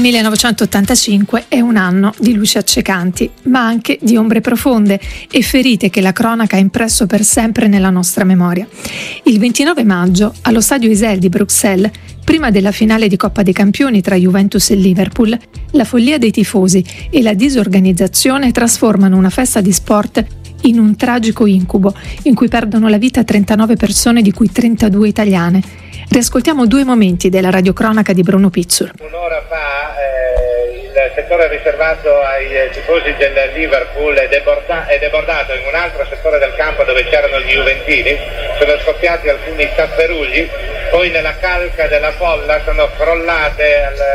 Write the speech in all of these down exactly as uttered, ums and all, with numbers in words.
millenovecentottantacinque è un anno di luci accecanti, ma anche di ombre profonde e ferite che la cronaca ha impresso per sempre nella nostra memoria. Il ventinove maggio, allo stadio Isel di Bruxelles, prima della finale di Coppa dei Campioni tra Juventus e Liverpool, la follia dei tifosi e la disorganizzazione trasformano una festa di sport in un tragico incubo in cui perdono la vita trentanove persone, di cui trentadue italiane. Riascoltiamo due momenti della radiocronaca di Bruno Pizzul. Un'ora fa eh, il settore riservato ai tifosi del Liverpool è, deborda- è debordato in un altro settore del campo dove c'erano gli juventini. Sono scoppiati alcuni tapperugli, poi nella calca della folla sono crollate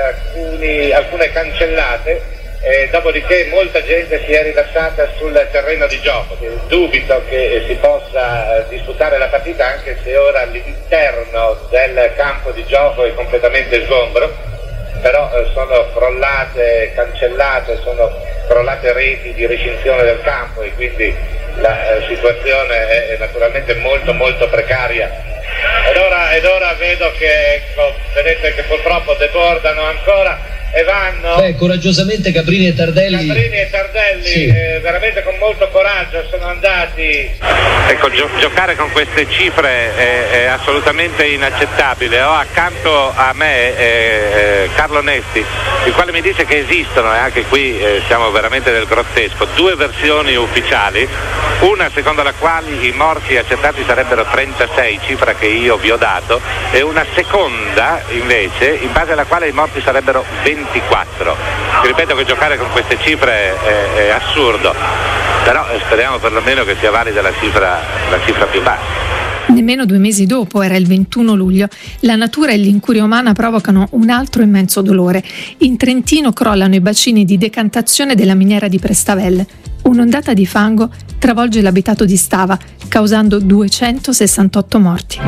alcuni, alcune cancellate. Eh, dopodiché molta gente si è rilassata sul terreno di gioco. Dubito che si possa disputare la partita, anche se ora l'interno del campo di gioco è completamente sgombro, però eh, sono crollate, cancellate, sono crollate reti di recinzione del campo e quindi la eh, situazione è, è naturalmente molto molto precaria. Ed ora, ed ora vedo che, ecco, vedete che purtroppo debordano ancora e vanno. Beh, coraggiosamente Caprini e Tardelli. Caprini e Tardelli, sì. eh, veramente con molto coraggio sono andati. Ecco, gio- giocare con queste cifre è, è assolutamente inaccettabile. Ho accanto a me eh, eh, Carlo Nesti, il quale mi dice che esistono, e anche qui eh, siamo veramente del grottesco, due versioni ufficiali, una secondo la quale i morti accertati sarebbero trentasei, cifra che io vi ho dato, e una seconda invece in base alla quale i morti sarebbero ventiquattro. Ripeto che giocare con queste cifre è, è assurdo, però speriamo perlomeno che sia valida la cifra, la cifra più bassa. Nemmeno due mesi dopo, era il ventuno luglio, la natura e l'incuria umana provocano un altro immenso dolore. In Trentino crollano i bacini di decantazione della miniera di Prestavelle. Un'ondata di fango travolge l'abitato di Stava, causando duecentosessantotto morti.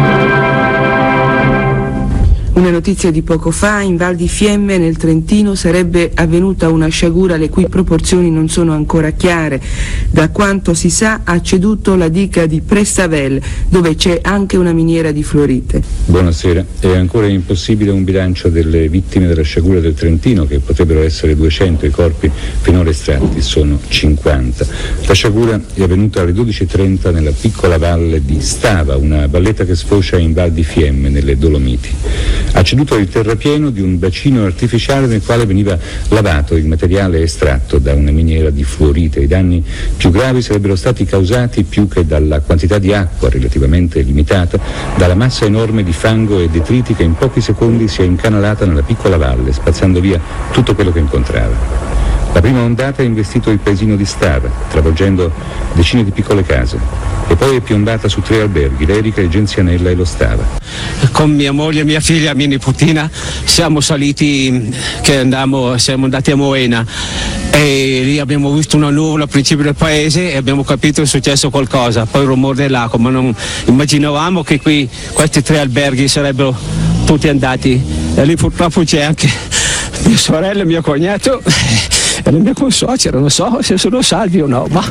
Una notizia di poco fa: in Val di Fiemme, nel Trentino, sarebbe avvenuta una sciagura le cui proporzioni non sono ancora chiare. Da quanto si sa, ha ceduto la diga di Prestavelle, dove c'è anche una miniera di fluorite. Buonasera. È ancora impossibile un bilancio delle vittime della sciagura del Trentino, che potrebbero essere duecento, i corpi finora estratti sono cinquanta. La sciagura è avvenuta alle dodici e trenta nella piccola valle di Stava, una valletta che sfocia in Val di Fiemme, nelle Dolomiti. Ha ceduto il terrapieno di un bacino artificiale nel quale veniva lavato il materiale estratto da una miniera di fluorite. I danni più gravi sarebbero stati causati, più che dalla quantità di acqua relativamente limitata, dalla massa enorme di fango e detriti che in pochi secondi si è incanalata nella piccola valle, spazzando via tutto quello che incontrava. La prima ondata ha investito il paesino di Stava, travolgendo decine di piccole case, e poi è piombata su tre alberghi, l'Erica, il Genzianella e lo Stava. Con mia moglie, mia figlia, mia nipotina siamo saliti, che andamo, siamo andati a Moena, e lì abbiamo visto una nuvola al principio del paese e abbiamo capito che è successo qualcosa, poi il rumore dell'acqua, ma non immaginavamo che qui questi tre alberghi sarebbero tutti andati, e lì purtroppo c'è anche mia sorella e mio cognato e le mie consuocere, non so se sono salvi o no, ma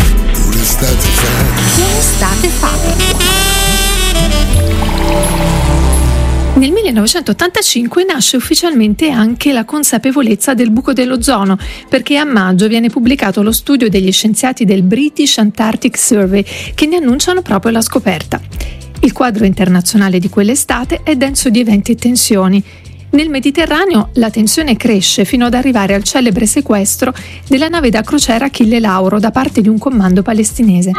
Un'estate fa. Nel millenovecentottantacinque nasce ufficialmente anche la consapevolezza del buco dell'ozono, perché a maggio viene pubblicato lo studio degli scienziati del British Antarctic Survey che ne annunciano proprio la scoperta. Il quadro internazionale di quell'estate è denso di eventi e tensioni. Nel Mediterraneo la tensione cresce fino ad arrivare al celebre sequestro della nave da crociera Achille Lauro da parte di un comando palestinese.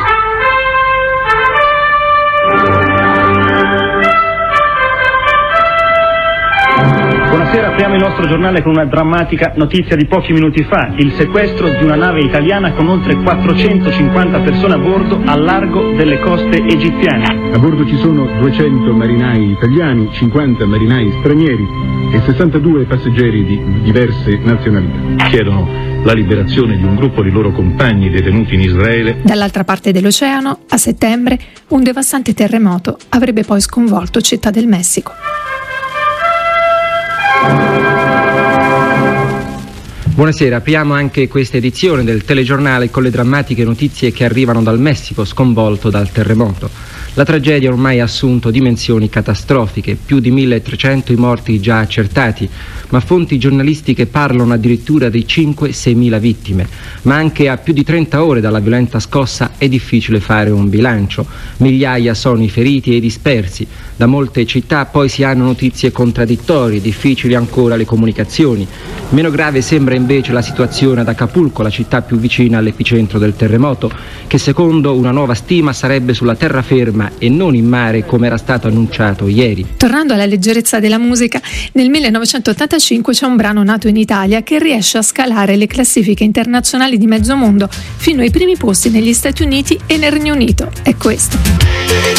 Buonasera, apriamo il nostro giornale con una drammatica notizia di pochi minuti fa: il sequestro di una nave italiana con oltre quattrocentocinquanta persone a bordo al largo delle coste egiziane. A bordo ci sono duecento marinai italiani, cinquanta marinai stranieri e sessantadue passeggeri di diverse nazionalità. Chiedono la liberazione di un gruppo di loro compagni detenuti in Israele. Dall'altra parte dell'oceano, a settembre, un devastante terremoto avrebbe poi sconvolto Città del Messico. Buonasera, apriamo anche questa edizione del telegiornale con le drammatiche notizie che arrivano dal Messico sconvolto dal terremoto. La tragedia ormai ha assunto dimensioni catastrofiche, più di milletrecento i morti già accertati, ma fonti giornalistiche parlano addirittura di cinque sei mila vittime. Ma anche a più di trenta ore dalla violenta scossa è difficile fare un bilancio. Migliaia sono i feriti e i dispersi. Da molte città poi si hanno notizie contraddittorie, difficili ancora le comunicazioni. Meno grave sembra invece la situazione ad Acapulco, la città più vicina all'epicentro del terremoto, che secondo una nuova stima sarebbe sulla terraferma e non in mare come era stato annunciato ieri. Tornando alla leggerezza della musica, nel millenovecentottantacinque c'è un brano nato in Italia che riesce a scalare le classifiche internazionali di mezzo mondo fino ai primi posti negli Stati Uniti e nel Regno Unito. È questo.